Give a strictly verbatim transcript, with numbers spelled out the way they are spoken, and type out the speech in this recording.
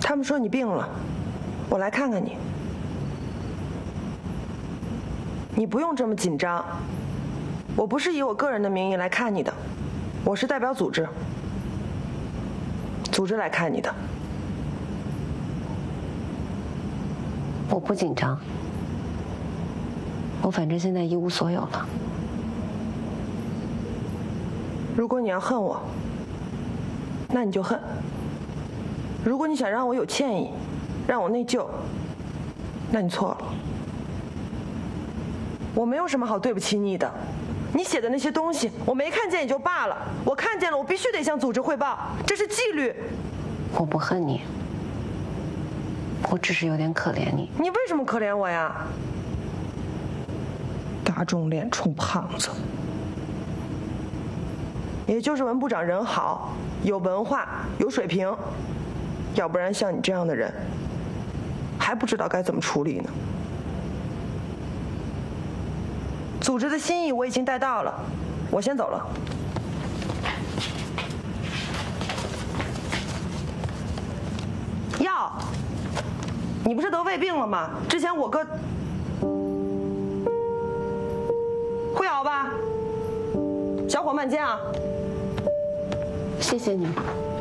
他们说你病了，我来看看你。你不用这么紧张，我不是以我个人的名义来看你的，我是代表组织，组织来看你的。 我不紧张，我反正现在一无所有了。 如果你要恨我，那你就恨；如果你想让我有歉意，让我内疚，那你错了。我没有什么好对不起你的，你写的那些东西我没看见也就罢了，我看见了，我必须得向组织汇报，这是纪律。 我不恨你，我只是有点可怜你。 你为什么可怜我呀？大众脸充胖子。也就是文部长人好，有文化，有水平，要不然像你这样的人，还不知道该怎么处理呢。组织的心意我已经带到了，我先走了。药，你不是得胃病了吗？之前我哥会熬吧？小火慢煎啊。 谢谢你。